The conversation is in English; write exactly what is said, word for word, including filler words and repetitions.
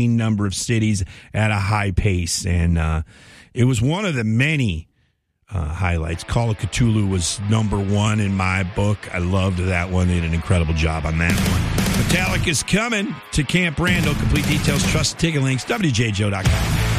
number of cities at a high pace, and uh, it was one of the many uh, highlights. Call of Cthulhu was number one in my book. I loved that one. They did an incredible job on that one. Metallica's coming to Camp Randall. Complete details, trust ticket links, W J Joe dot com.